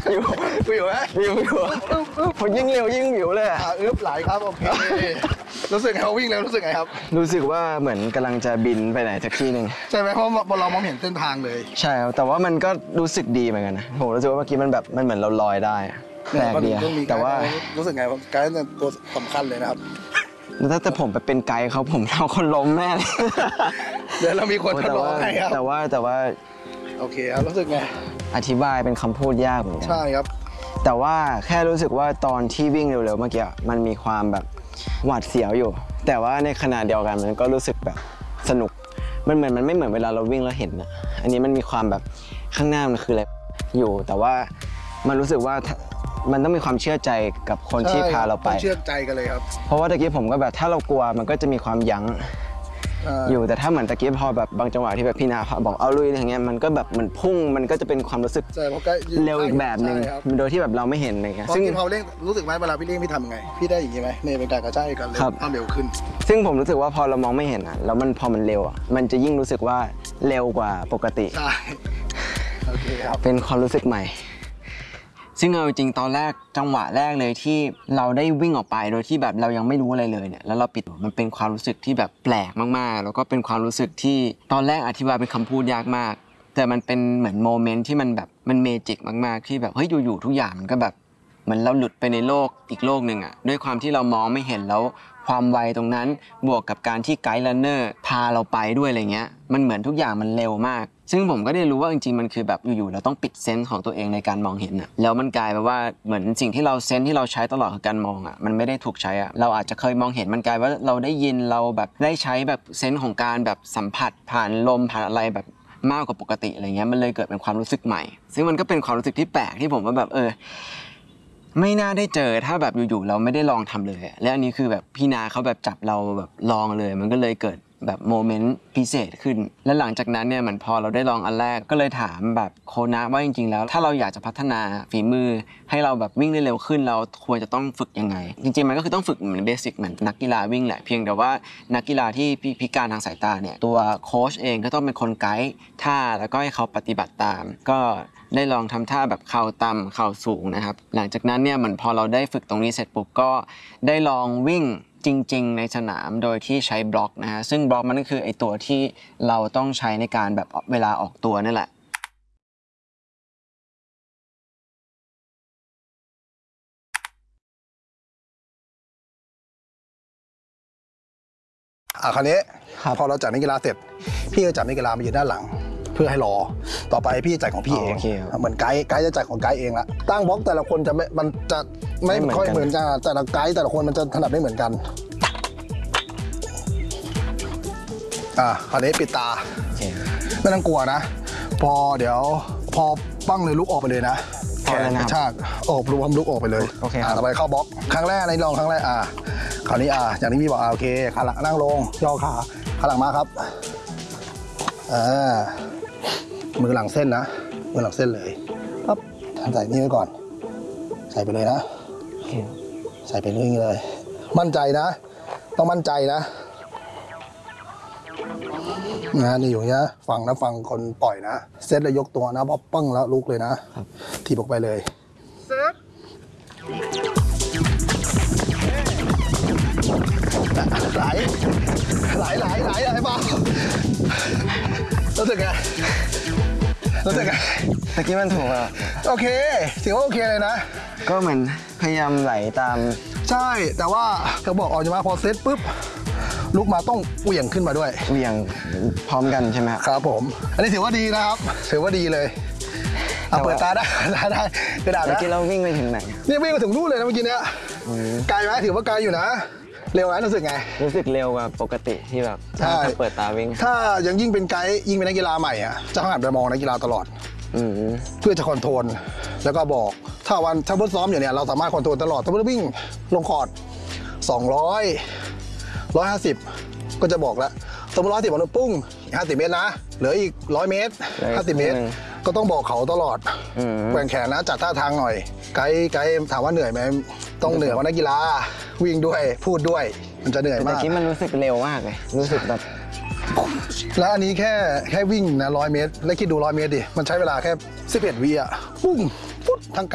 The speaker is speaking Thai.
วิวไหมวิวพอยิ่งเร็วยิ่งวิวเลยอึ๊บไหลครับโอเครู้สึกไงเขาวิ่งแล้วรู้สึกไงครับรู้สึกว่าเหมือนกำลังจะบินไปไหนสักที่หนึ่งใช่ไหมเพราะเรามองเห็นเส้นทางเลยใช่ครับแต่ว่ามันก็รู้สึกดีเหมือนกันนะผมรู้สึกว่าเมื่อกี้มันแบบมันเหมือนเราลอยได้แปลกดีแต่ว่ารู้สึกไงไกด์เป็นตัวสำคัญเลยนะครับถ้าผมไปเป็นไกด์เขาผมเอาคนล้มแน่เลยเดี๋ยวเรามีคนทดลองให้ครับแต่ว่าโอเคครับรู้สึกไงอธิบายเป็นคำพูดยากเหมือนกันใช่ครับแต่ว่าแค่รู้สึกว่าตอนที่วิ่งเร็วๆเมื่อกี้มันมีความแบบหวาดเสียวอยู่แต่ว่าในขณะเดียวกันมันก็รู้สึกแบบสนุกมันไม่เหมือนเวลาเราวิ่งแล้วเห็นอ่ะอันนี้มันมีความแบบข้างหน้ามันคืออะไรอยู่แต่ว่ามันรู้สึกว่ามันต้องมีความเชื่อใจกับคนที่พาเราไปเชื่อใจกันเลยครับเพราะว่าตะกี้ผมก็แบบถ้าเรากลัวมันก็จะมีความยั้งอยู่แต่ถ้าเหมือนตะกี้พอแบบบางจังหวะที่แบบพี่นาบอกเอาลุยอย่างเงี้ยมันก็แบบมันพุ่งมันก็จะเป็นความรู้สึกเร็วอีกแบบหนึ่งโดยที่แบบเราไม่เห็นอะไรเงี้ยซึ่งพอเร่งรู้สึกไหมเวลาพี่เร่งพี่ทำยังไงพี่ได้อย่างงี้ไหมเนี่ยเป็นการกระจายกันเร็วความเร็วขึ้นซึ่งผมรู้สึกว่าพอเรามองไม่เห็นอ่ะแล้วพอมันเร็วอ่ะมันจะยิ่งรู้สึกว่าเร็วกว่าปกติใช่โอเคครับเป็นความรู้สึกใหม่ซึ่งเอาจริงตอนแรกจังหวะแรกเลยที่เราได้วิ่งออกไปโดยที่แบบเรายังไม่รู้อะไรเลยเนี่ยแล้วเราปิดมันเป็นความรู้สึกที่แบบแปลกมากๆแล้วก็เป็นความรู้สึกที่ตอนแรกอธิบายเป็นคำพูดยากมากแต่มันเป็นเหมือนโมเมนต์ที่มันแบบมันเมจิกมากๆที่แบบเฮ้ยอยู่ๆทุกอย่างมันก็แบบเหมือนเราหลุดไปในโลกอีกโลกหนึ่งอ่ะด้วยความที่เรามองไม่เห็นแล้วความไวตรงนั้นบวกกับการที่ไกด์รันเนอร์พาเราไปด้วยอะไรเงี้ยมันเหมือนทุกอย่างมันเร็วมากซึ่งผมก็ได้รู้ว่าจริงๆมันคือแบบอยู่ๆเราต้องปิดเซนส์ของตัวเองในการมองเห็นอ่ะแล้วมันกลายเป็นว่าเหมือนสิ่งที่เราเซนส์ที่เราใช้ตลอดคือการมองอ่ะมันไม่ได้ถูกใช้อ่ะเราอาจจะเคยมองเห็นมันกลายว่าเราได้ยินเราแบบได้ใช้แบบเซนส์ของการแบบสัมผัสผ่านลมผ่านอะไรแบบมากกว่าปกติอะไรเงี้ยมันเลยเกิดเป็นความรู้สึกใหม่ซึ่งมันก็เป็นความรู้สึกที่แปลกที่ผมว่าแบบไม่น่าได้เจอถ้าแบบอยู่ๆเราไม่ได้ลองทำเลยและอันนี้คือแบบพี่นาเขาแบบจับเราแบบลองเลยมันก็เลยเกิดแบบโมเมนต์พิเศษขึ้นและหลังจากนั้นเนี่ยเหมือนพอเราได้ลองอันแรกก็เลยถามแบบโคนะว่าจริงๆแล้วถ้าเราอยากจะพัฒนาฝีมือให้เราแบบวิ่งได้เร็วขึ้นเราควรจะต้องฝึกยังไงจริงๆมันก็คือต้องฝึกเหมือนเบสิกเหมือนนักกีฬาวิ่งแหละเพียงแต่ว่านักกีฬาที่พิการทางสายตาเนี่ยตัวโค้ชเองก็ต้องเป็นคนไกด์ท่าแล้วก็ให้เขาปฏิบัติตามก็ได้ลองทำท่าแบบเข่าต่ำเข่าสูงนะครับหลังจากนั้นเนี่ยเหมือนพอเราได้ฝึกตรงนี้เสร็จปุ๊บก็ได้ลองวิ่งจริงๆในสนามโดยที่ใช้บล็อกนะฮะซึ่งบล็อกมันก็คือไอตัวที่เราต้องใช้ในการแบบเวลาออกตัวนั่นแหละคราวนี้พอเราจัดนักกีฬาเสร็จพี่ก็จัดนักกีฬามายืนด้านหลังเพื่อให้รอต่อไปพี่จัดของพี่เองเหมือนไกด์จะจัดของไกด์เองละตั้งบล็อกแต่ละคนมันจะไม่ค่อยเหมือนกันแต่ละไกด์แต่ละคนมันจะถนัดไม่เหมือนกันคราวนี้ปิดตาไม่ต้องกลัวนะเดี๋ยวพอปั้งเลยลุกออกไปเลยนะแขนกระชากโอบรวมลุกออกไปเลยต่อไปเข้าบล็อกครั้งแรกในลองครั้งแรกคราวนี้อย่างที่พี่บอกโอเคขาหลังนั่งลงย่อขาหลังมาครับมือหลังเส้นนะมือหลังเส้นเลยปั๊บใส่นี่ไว้ก่อนใส่ไปเลยนะใส่ไปเรื่อยเลยมั่นใจนะต้องมั่นใจนะนี่อยู่เนี้ยฟังคนปล่อยนะเซตแล้วยกตัวนะพอปั้งแล้วลุกเลยนะทีบออกไปเลยเซตไหลอะไรบ้างรู้สึกไงตะกี้มันถูกอ่ะโอเคถือว่าโอเคเลยนะก็เหมือนพยายามไหลตามใช่แต่ว่าเขาบอกออกมาพอเซตปุ๊บลุกมาต้องเหวี่ยงขึ้นมาด้วยเหวี่ยงพร้อมกันใช่ไหมครับผมอันนี้ถือว่าดีนะครับถือว่าดีเลยเปิดตาได้กระดาษนะเมื่อกี้เราวิ่งไปถึงไหนนี่วิ่งไปถึงนู่นเลยนะเมื่อกี้เนี้ยไกลไหมถือว่าไกลอยู่นะเร็วไหมรู้สึกไงรู้สึกเร็วกว่าปกติที่แบบถ้าเปิดตาวิ่งถ้ายังยิ่งเป็นไกด์ยิ่งเป็นนักกีฬาใหม่จะต้องหันไปมองนักกีฬาตลอดเพื่อจะคอนโทรลแล้วก็บอกถ้าเพิ่งซ้อมอยู่เนี่ยเราสามารถคอนโทรลตลอดถ้าเพิ่งวิ่งลงคอร์ด200 150ก็จะบอกแล้วสมมติ110มันปุ้ง50 เมตรนะเหลืออีก100 เมตร50 เมตรก็ต้องบอกเขาตลอดแกว่งแขนนะจัดท่าทางหน่อยไกด์ถามว่าเหนื่อยไหมต้องเหนื่อยว่านักกีฬาวิ่งด้วยพูดด้วยมันจะเหนื่อยมากแต่ที่มันรู้สึกเร็วมากเลยรู้สึกแบบแล้วอันนี้แค่วิ่งนะ100 เมตรแล้วคิดดู100 เมตรดิมันใช้เวลาแค่11 วิปุ้งปุ๊บทั้ง